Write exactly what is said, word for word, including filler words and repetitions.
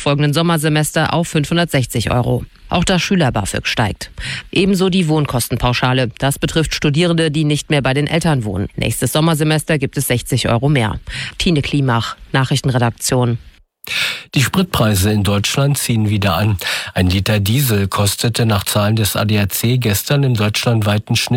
darauffolgenden Sommersemester auf fünfhundertsechzig Euro. Auch das Schüler-BAföG steigt. Ebenso die Wohnkostenpauschale. Das betrifft Studierende, die nicht mehr bei den Eltern wohnen. Nächstes Sommersemester gibt es sechzig Euro mehr. Tine Klimach, Nachrichtenredaktion. Die Spritpreise in Deutschland ziehen wieder an. Ein Liter Diesel kostete nach Zahlen des A D A C gestern im deutschlandweiten Schnitt